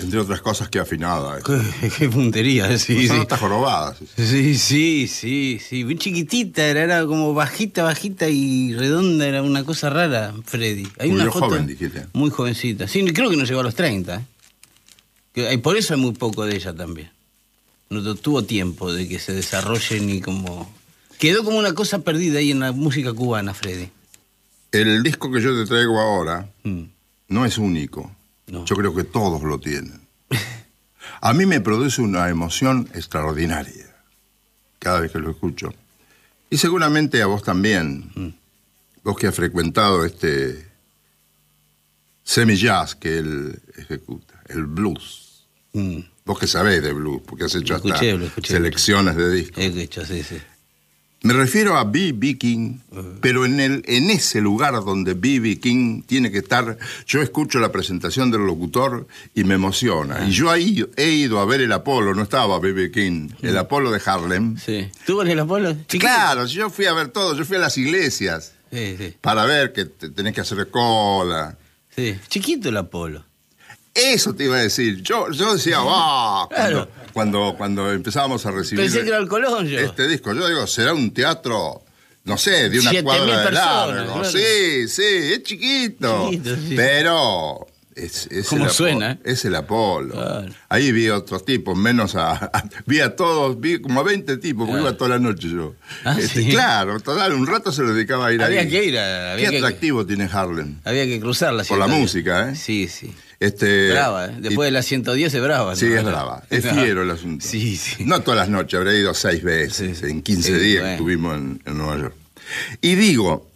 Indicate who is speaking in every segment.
Speaker 1: entre otras cosas, que afinada.
Speaker 2: Qué puntería, sí.
Speaker 1: Son notas jorobadas.
Speaker 2: Sí. Bien chiquitita, era como bajita y redonda, era una cosa rara, Freddy. Hay una foto
Speaker 1: joven, dijiste.
Speaker 2: muy jovencita. Sí, creo que no llegó a los 30. Por eso hay muy poco de ella también. No tuvo tiempo de que se desarrolle ni como... Quedó como una cosa perdida ahí en la música cubana, Freddy.
Speaker 1: El disco que yo te traigo ahora no es único.
Speaker 2: No.
Speaker 1: Yo creo que todos lo tienen. A mí me produce una emoción extraordinaria cada vez que lo escucho. Y seguramente a vos también. Vos que has frecuentado este semi-jazz que él ejecuta, el blues. Vos que sabés de blues, porque has hecho hasta selecciones de discos.
Speaker 2: He hecho, sí.
Speaker 1: Me refiero a B.B. King, pero en ese lugar donde B.B. King tiene que estar. Yo escucho la presentación del locutor y me emociona. Y yo ahí he ido a ver el Apolo, no estaba B.B. King, el Apolo de Harlem.
Speaker 2: Sí. ¿Tú en el Apolo?
Speaker 1: Chiquito. Claro, yo fui a ver todo, yo fui a las iglesias.
Speaker 2: Sí.
Speaker 1: Para ver que tenés que hacer cola.
Speaker 2: Sí, chiquito el Apolo.
Speaker 1: Eso te iba a decir. Yo decía,
Speaker 2: claro.
Speaker 1: Cuando empezábamos a recibir...
Speaker 2: Pensé que era el Colón, yo.
Speaker 1: Este disco, yo digo, será un teatro, no sé, de una
Speaker 2: 7.000
Speaker 1: cuadra de largo.
Speaker 2: Claro.
Speaker 1: Sí, es chiquito.
Speaker 2: Sí.
Speaker 1: Pero...
Speaker 2: ¿Cómo
Speaker 1: el
Speaker 2: suena?
Speaker 1: Es el Apolo.
Speaker 2: Claro.
Speaker 1: Ahí vi otros tipos, vi a todos, vi como a 20 tipos, porque iba toda la noche yo.
Speaker 2: ¿Sí?
Speaker 1: Claro, total, un rato se lo dedicaba a ir ahí.
Speaker 2: Había que ir.
Speaker 1: Qué atractivo tiene Harlem.
Speaker 2: Había que cruzar la
Speaker 1: Por la música, ¿eh?
Speaker 2: Sí.
Speaker 1: Brava,
Speaker 2: ¿eh? Después de la 110 es brava.
Speaker 1: Sí, es brava. Es fiero el asunto.
Speaker 2: Sí.
Speaker 1: No todas las noches, habré ido 6 veces en 15 días que estuvimos en Nueva York. Y digo,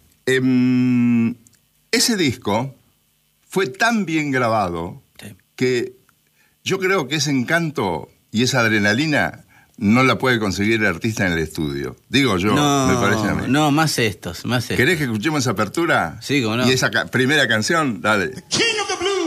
Speaker 1: ese disco fue tan bien grabado que yo creo que ese encanto y esa adrenalina no la puede conseguir el artista en el estudio. Digo yo, me parece a mí.
Speaker 2: No, más estos.
Speaker 1: ¿Querés que escuchemos esa apertura?
Speaker 2: Sí, cómo no.
Speaker 1: Y esa primera canción, dale.
Speaker 3: The King of the Blues.